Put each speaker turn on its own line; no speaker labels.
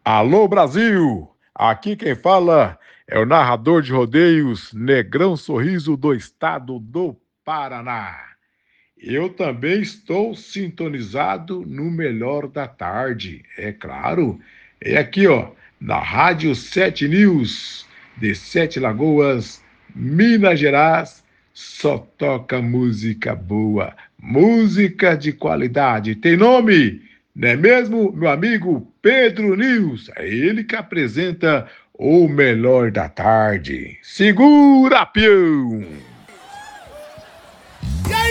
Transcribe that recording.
Alô Brasil! Aqui quem fala é o narrador de rodeios Negrão Sorriso do estado do Paraná. Eu também estou sintonizado no Melhor da Tarde, é claro. É aqui, ó, na Rádio 7 News, de Sete Lagoas, Minas Gerais, só toca música boa, música de qualidade. Tem nome, não é mesmo, meu amigo Pedro News? É ele que apresenta o Melhor da Tarde. Segura, peão!